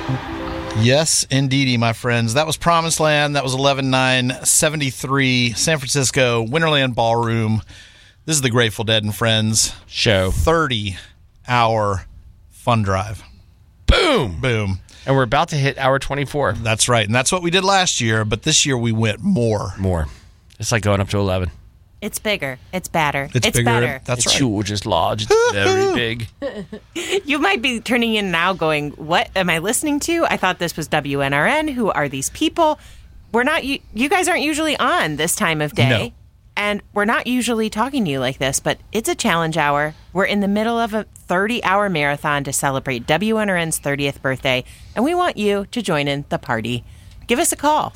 Yes, indeedy, my friends. That was Promised Land. That was 11/9/73, San Francisco, Winterland Ballroom. This is the Grateful Dead and Friends show. 30-hour fun drive. Boom. Boom. And we're about to hit hour 24. That's right. And that's what we did last year, but this year we went more. It's like going up to 11. It's bigger. It's badder. It's bigger. Better. That's it's right. huge. It's large. It's very big. You might be turning in now going, what am I listening to? I thought this was WNRN. Who are these people? We're not. You guys aren't usually on this time of day. No. And we're not usually talking to you like this, but it's a challenge hour. We're in the middle of a 30-hour marathon to celebrate WNRN's 30th birthday, and we want you to join in the party. Give us a call,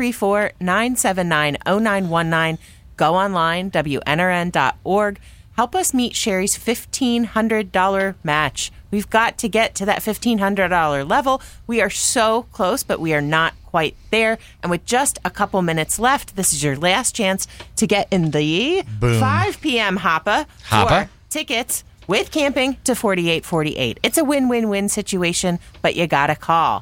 434-979-0919. Go online, WNRN.org. Help us meet Sherry's $1,500 match. We've got to get to that $1,500 level. We are so close, but we are not quite there. And with just a couple minutes left, this is your last chance to get in the 5 p.m. Hoppa for tickets with camping to 4848. It's a win-win-win situation, but you got to call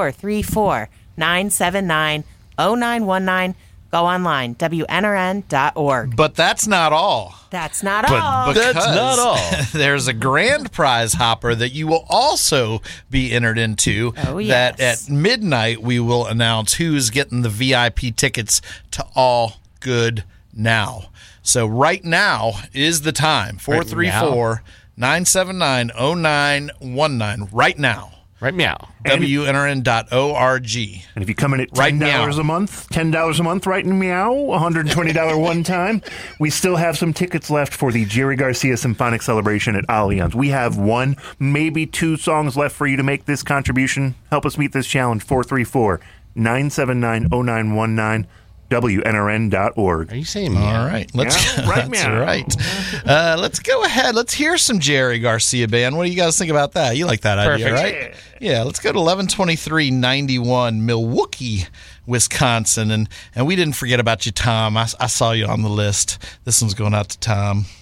434-979-0919. Go online, WNRN.org. But that's not all. That's not all. Because That's not all. there's a grand prize hopper that you will also be entered into. Oh, yes. That at midnight we will announce who's getting the VIP tickets to All Good Now. So right now is the time. 434-979-0919. Right now. Right meow. WNRN.org. And if you come in at $10 Right meow. a month, right in meow, $120 one time, we still have some tickets left for the Jerry Garcia Symphonic Celebration at Allianz. We have one, maybe two songs left for you to make this contribution. Help us meet this challenge, 434-979-0919. WNRN.org. Are you saying meow? All right. Let's Yeah, right that's meow. right. Let's go ahead. Let's hear some Jerry Garcia Band. What do you guys think about that? You like that idea, Perfect. right? Yeah, let's go to 11/23/91, Milwaukee, Wisconsin. And we didn't forget about you, Tom. I saw you on the list. This one's going out to Tom.